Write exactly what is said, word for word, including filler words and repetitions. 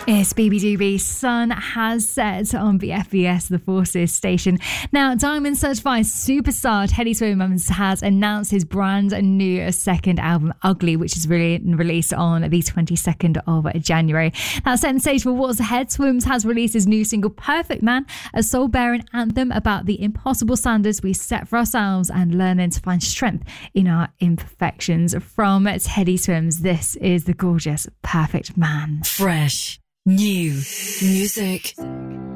It's B B Doobie. Sun has set on B F B S, the Forces station. Now, Diamond Certified Superstar Teddy Swims has announced his brand new second album, Ugly, which is really released on the twenty-second of January. Now, setting the stage for what's ahead, Swims has released his new single, Perfect Man, a soul-bearing anthem about the impossible standards we set for ourselves and learning to find strength in our imperfections. From Teddy Swims, this is the gorgeous Perfect Man. Fresh. New music.